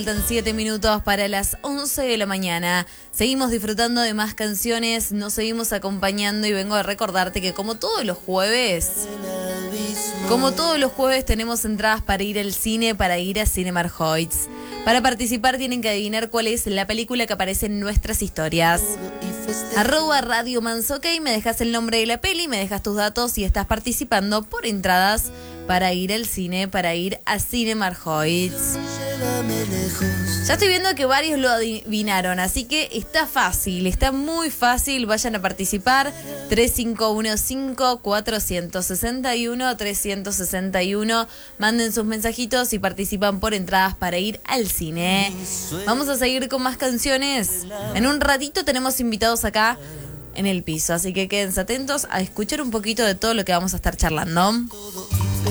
Faltan 7 minutos para las 11 de la mañana. Seguimos disfrutando de más canciones, nos seguimos acompañando y vengo a recordarte que como todos los jueves tenemos entradas para ir al cine, para ir a Cinemark Hoyts. Para participar tienen que adivinar cuál es la película que aparece en nuestras historias. @Radio Manzoca y me dejas el nombre de la peli, me dejas tus datos y estás participando por entradas para ir al cine, para ir a Cinemark Hoyts. Ya estoy viendo que varios lo adivinaron, así que está fácil, está muy fácil. Vayan a participar. 3515-461-361. Manden sus mensajitos y participan por entradas para ir al cine. Vamos a seguir con más canciones. En un ratito tenemos invitados acá en el piso, así que quédense atentos a escuchar un poquito de todo lo que vamos a estar charlando.